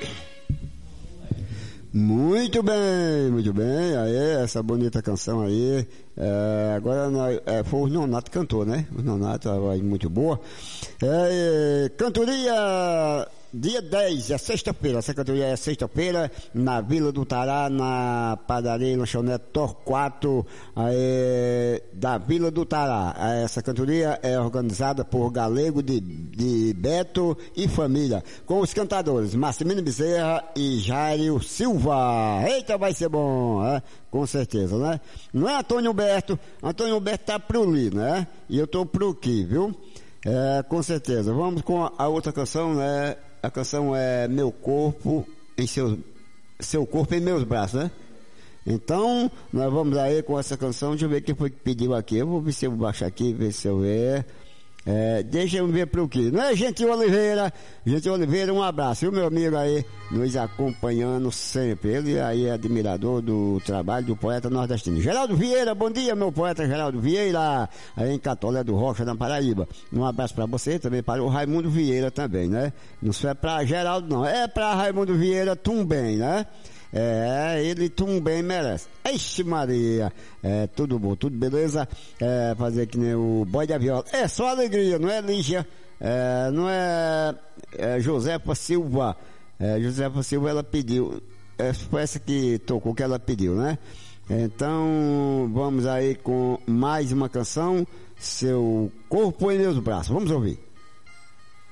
Muito bem, muito bem. Aí, essa bonita canção aí. Agora foi o Nonato que cantou, né? O Nonato, a voz muito boa. Cantoria dia 10, é sexta-feira. Essa cantoria é sexta-feira, na Vila do Tará, na padaria e lanchonete Torquato, da Vila do Tará. Essa cantoria é organizada por Galego de Beto e família, com os cantadores Marcelino Bezerra e Jairo Silva. Eita, vai ser bom, com certeza, né? Não é Antônio Humberto tá pro ali, né? E eu tô pro aqui, viu? Com certeza. Vamos com a outra canção, né? A canção é Meu Corpo em Seu Corpo em Meus Braços, né? Então, nós vamos aí com essa canção. Deixa eu ver quem foi que pediu aqui. Eu vou ver se eu baixo aqui, ver se eu ver. Deixa eu ver pro que. Não é Gentil Oliveira? Gentil Oliveira, um abraço. Viu, meu amigo aí, nos acompanhando sempre. Ele aí é admirador do trabalho do poeta nordestino. Geraldo Vieira, bom dia, meu poeta Geraldo Vieira, aí em Catolé do Rocha, na Paraíba. Um abraço pra você, também para o Raimundo Vieira também, né? Não é pra Geraldo, não. É pra Raimundo Vieira também, né? Ele também merece. Ixi Maria, tudo bom, tudo beleza? Fazer que nem o boy da viola. É só alegria, não é, Lígia? Não é Josefa Silva. Josefa Silva, ela pediu. Foi essa que tocou que ela pediu, né? Então, vamos aí com mais uma canção. Seu Corpo em Meus Braços. Vamos ouvir.